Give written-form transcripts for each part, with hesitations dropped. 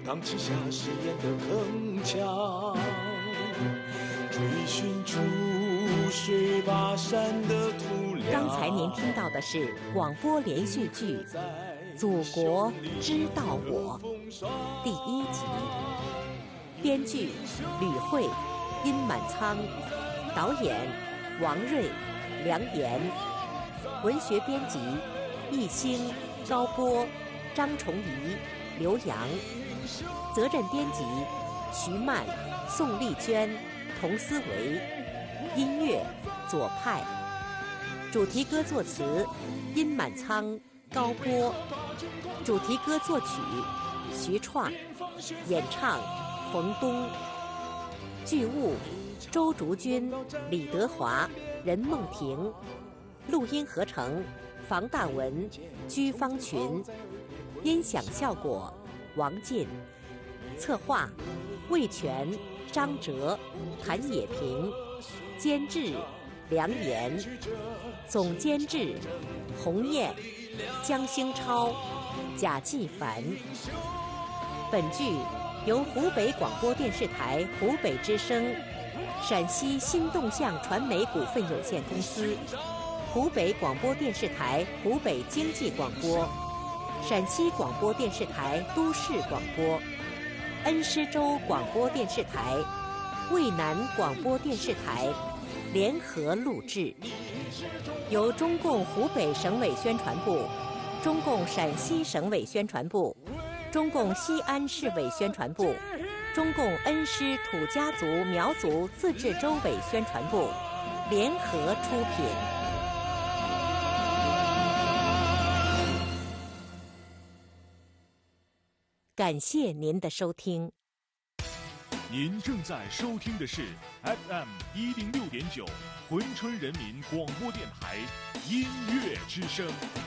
荡起下誓言的铿锵，追寻出水拔山的土壤。 刚才您听到的是广播连续剧《祖国知道我》第1集，编剧吕慧、殷满仓，导演王瑞、梁岩，文学编辑易兴、高波、张崇仪、刘洋，责任编辑徐曼、宋丽娟、童思维，音乐左派，主题歌作词殷满仓、高波，主题歌作曲徐创，演唱冯东，剧务周竹君、李德华、任梦婷，录音合成房大文、居方群，音响效果王进，策划魏全、张哲、谭野平，监制梁岩，总监制洪燕、江兴超、贾继凡。本剧由湖北广播电视台湖北之声、陕西新动向传媒股份有限公司、湖北广播电视台湖北经济广播、陕西广播电视台都市广播、恩施州广播电视台、渭南广播电视台联合录制，由中共湖北省委宣传部、中共陕西省委宣传部、中共西安市委宣传部、中共恩施土家族苗族自治州委宣传部联合出品。感谢您的收听。 您正在收听的是 FM106.9珲春人民广播电台音乐之声。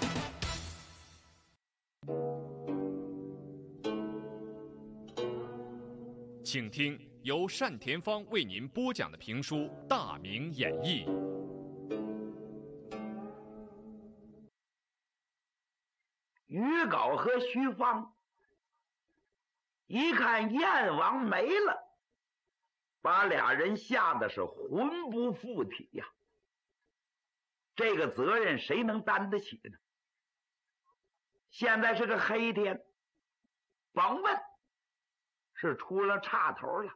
请听由单田芳为您播讲的评书《大明演义》。 于皋和徐芳一看燕王没了，把俩人吓得是魂不附体呀。这个责任谁能担得起呢？现在是个黑天，甭问，是出了岔头了。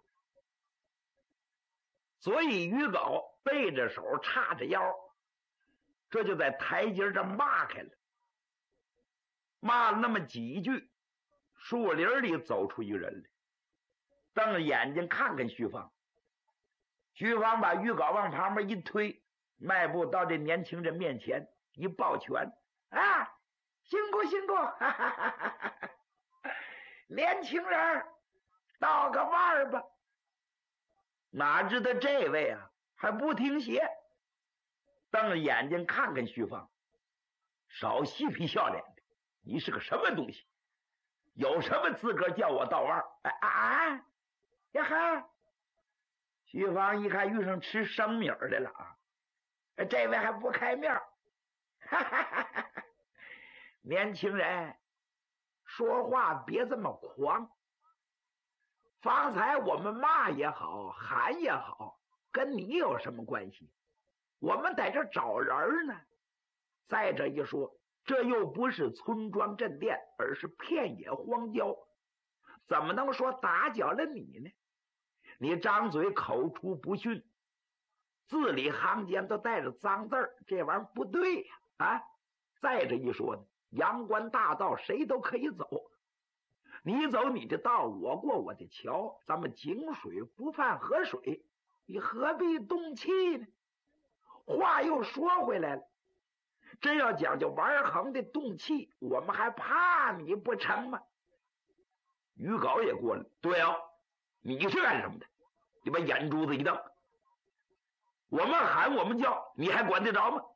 所以于皋背着手叉着腰，这就在台阶上骂开了。骂了那么几句，树林里走出一个人来，瞪着眼睛看看徐芳。徐芳把于皋往旁边一推，迈步到这年轻人面前，一抱拳：“啊，辛苦辛苦，哈哈哈哈！年轻人，道个腕吧。”哪知道这位啊还不听邪，瞪着眼睛看看徐芳，少嬉皮笑脸的，你是个什么东西？有什么资格叫我道腕？呀哈！徐芳一看遇上吃生米来了啊，这位还不开面，哈哈哈哈！年轻人说话别这么狂，方才我们骂也好喊也好，跟你有什么关系？我们在这找人呢。再者一说，这又不是村庄镇店，而是片野荒郊，怎么能说打搅了你呢？你张嘴口出不逊，字里行间都带着脏字儿，这玩意儿不对呀！啊！再者一说呢，阳关大道谁都可以走，你走你的道，我过我的桥，咱们井水不犯河水，你何必动气呢？话又说回来了，真要讲究玩横的动气，我们还怕你不成吗？于皋也过来，对啊，你是干什么的？你把眼珠子一瞪，我们喊我们叫，你还管得着吗？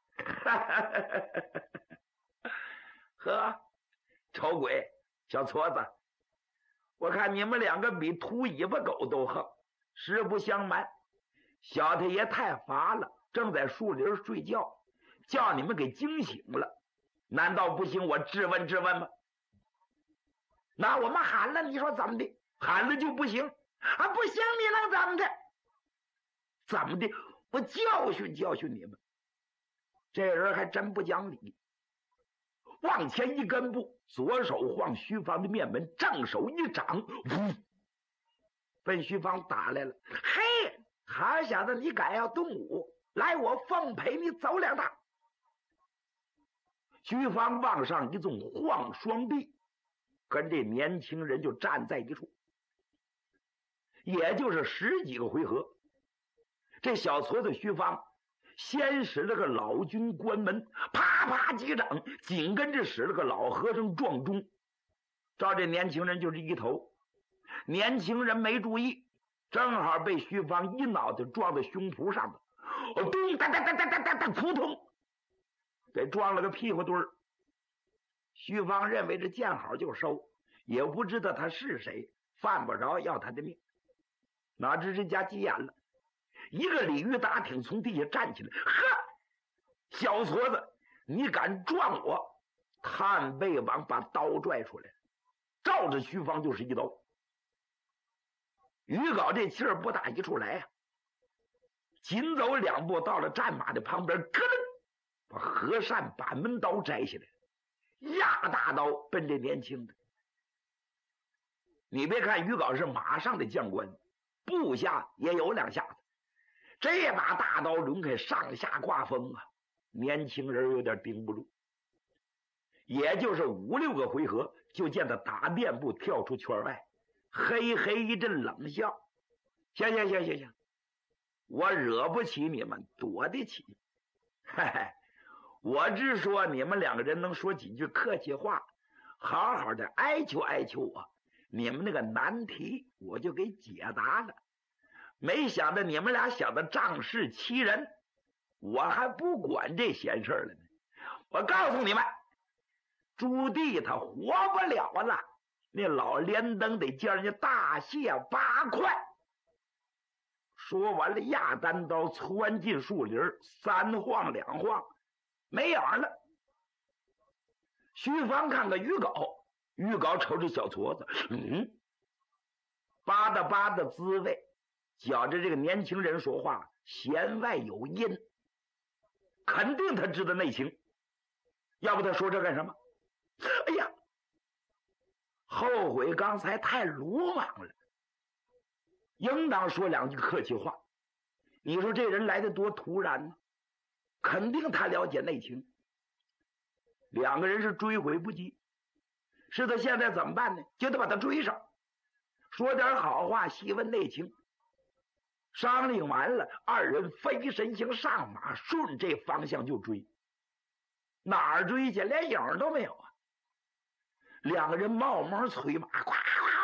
呵，丑鬼小矬子，我看你们两个比秃尾巴狗都横。实不相瞒，小太爷太乏了，正在树林睡觉，叫你们给惊醒了，难道不行我质问质问吗？ 那我们喊了，你说怎么的？喊了就不行啊？不行，你能怎么的？怎么的？我教训教训你们。这人还真不讲理，往前一跟步，左手晃徐芳的面门，正手一掌，呜，奔徐芳打来了。嘿，好小子，你敢要动武？来，我奉陪你走两趟。徐芳往上一纵，晃双臂，跟这年轻人就站在一处，也就是10几个回合。这小矬子徐芳先使了个老君关门，啪啪几掌，紧跟着使了个老和尚撞钟，照这年轻人就是一头。年轻人没注意，正好被徐芳一脑袋撞在胸脯上的，咚哒哒哒哒哒哒哒，扑通，给撞了个屁股墩儿。徐芳认为这见好就收，也不知道他是谁，犯不着要他的命。哪知这家急眼了，一个鲤鱼打挺从地下站起来，呵，小矬子，你敢撞我？探背王把刀拽出来，照着徐芳就是一刀。于镐这气儿不打一处来呀，紧走2步到了战马的旁边，咯噔，把和善板门刀摘下来，压大刀奔这年轻的。你别看于镐是马上的将官，部下也有2下子。这把大刀抡开，上下刮风啊！年轻人有点顶不住，也就是5、6个回合，就见他打垫步跳出圈外，嘿嘿一阵冷笑。行，我惹不起你们，躲得起。嘿嘿，我只说你们2个人能说几句客气话，好好的哀求哀求我，你们那个难题我就给解答了。没想到你们俩小子仗势欺人，我还不管这闲事了呢。我告诉你们，朱棣他活不了了，那老连登得叫人家大卸8块。说完了，压单刀窜进树林，3晃2晃，没影了。徐芳看看于镐，于镐瞅着小矬子，吧嗒吧嗒滋味，觉着这个年轻人说话弦外有音，肯定他知道内情，要不他说这干什么？哎呀，后悔刚才太鲁莽了，应当说2句客气话。你说这人来的多突然呢，肯定他了解内情。2个人是追悔不及，是他现在怎么办呢？就得把他追上，说点好话，细问内情。商量完了，2人飞身行上马，顺这方向就追。哪儿追去？连影都没有啊！2个人冒蒙催马，咵，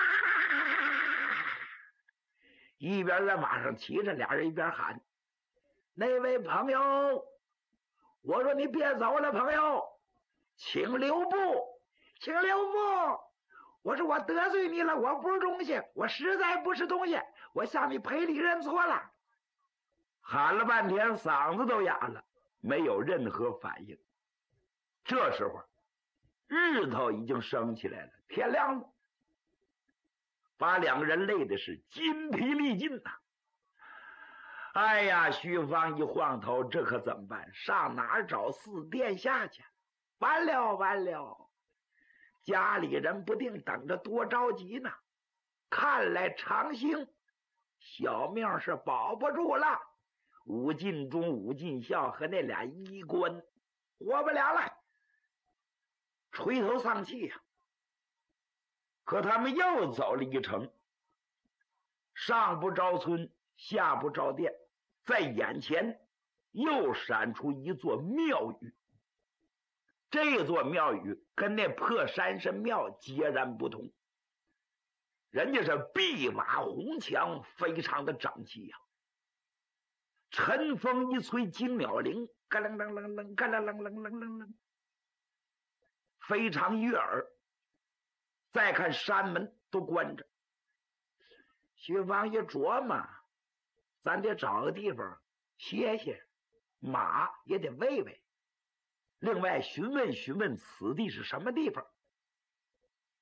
一边在马上骑着，2人一边喊：“那位朋友，我说你别走了，朋友，请留步，请留步！我说我得罪你了，我不是东西，我实在不是东西，我向你赔礼认错了。”喊了半天，嗓子都哑了，没有任何反应。这时候日头已经升起来了，天亮了，把2个人累的是筋疲力尽呐。哎呀，徐芳一晃头，这可怎么办？上哪儿找4殿下去？完了，家里人不定等着多着急呢。看来长兴小命是保不住了，武进忠、武进孝和那俩医官活不了了，垂头丧气呀。可他们又走了一程，上不着村，下不着店，在眼前又闪出一座庙宇。这座庙宇跟那破山神庙截然不同，人家是碧瓦红墙，非常的整齐呀。晨风一吹，惊鸟铃，咯楞楞楞楞，咯楞楞楞楞楞楞，非常悦耳。再看山门都关着，徐芳一琢磨，咱得找个地方歇歇，马也得喂喂。另外询问此地是什么地方。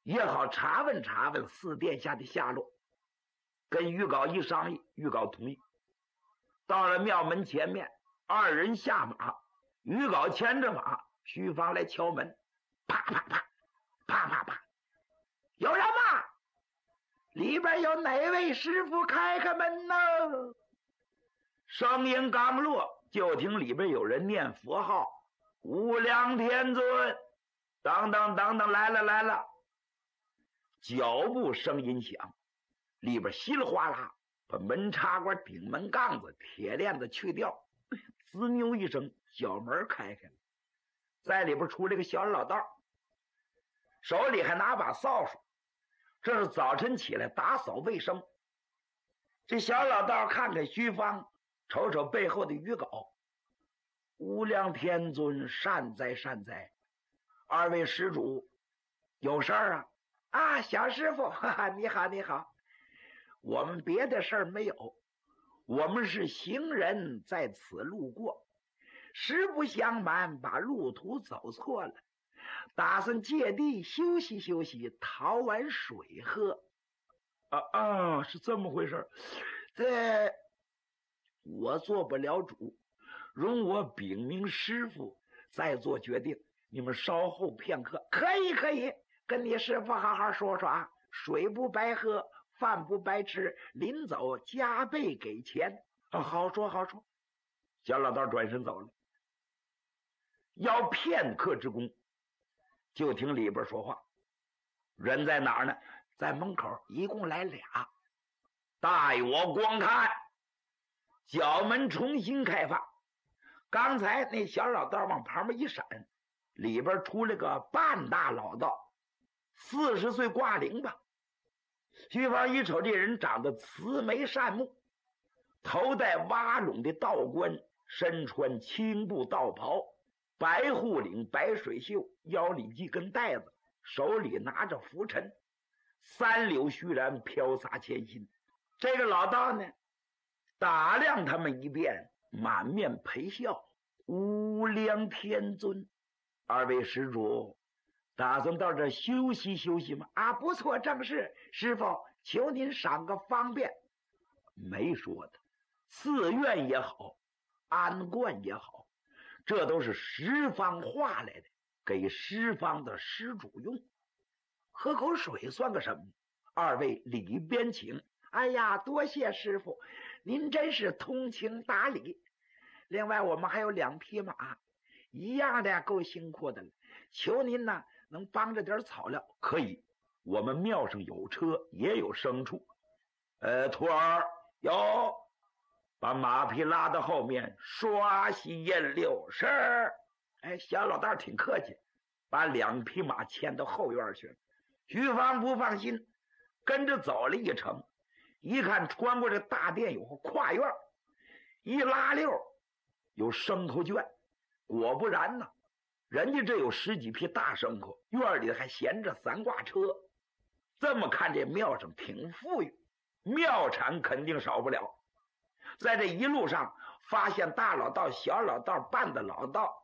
也好查问查问四殿下的下落。跟于皋一商议，于皋同意。到了庙门前面，二人下马，于皋牵着马，徐芳来敲门，啪啪啪啪啪啪，有人吗？里边有哪位师傅开开门呢？声音刚落，就听里边有人念佛号，无量天尊，等等等等，来了来了。脚步声音响，里边稀里哗啦把门插关、顶门杠子、铁链子去掉，滋扭一声，小门开开了，在里边出来个小老道，手里还拿把扫帚，这是早晨起来打扫卫生。这小老道看看徐芳，瞅瞅背后的于皋，无量天尊，善哉善哉，二位施主有事儿啊？啊，小师傅，哈哈，你好你好。我们别的事儿没有，我们是行人在此路过，实不相瞒，把路途走错了，打算借地休息休息，讨碗水喝。是这么回事。这我做不了主，容我禀明师傅再做决定，你们稍后片刻。可以可以，跟你师傅好好说说啊，水不白喝，饭不白吃，临走加倍给钱。好说好说。小老道转身走了。要片刻之功，就听里边说话，人在哪儿呢？在门口，一共来俩。待我观看。角门重新开放，刚才那小老道往旁边一闪，里边出来个半大老道，40岁挂零吧。徐芳一瞅，这人长得慈眉善目，头戴挖拢的道冠，身穿青布道袍，白护领白水袖，腰里系根带子，手里拿着拂尘，三绺须髯飘洒前心。这个老道呢，打量他们一遍，满面陪笑。无量天尊，二位施主打算到这休息休息吗？啊，不错，正是。师傅，求您赏个方便。没说的，寺院也好，安观也好，这都是十方化来的，给十方的施主用。喝口水算个什么？二位里边请。哎呀，多谢师傅，您真是通情达理。另外我们还有2匹马，一样的够辛苦的了，求您呢能帮着点草料。可以，我们庙上有车，也有牲畜。徒儿有，把马匹拉到后面，刷洗验溜。是。小老道挺客气，把2匹马牵到后院去了。徐芳不放心，跟着走了一程，一看穿过这大殿有个跨院，一拉溜有牲口圈。果不然呢，人家这有10几匹大牲口，院里还闲着3挂车。这么看，这庙上挺富裕，庙产肯定少不了。在这一路上发现大老道、小老道、半的老道，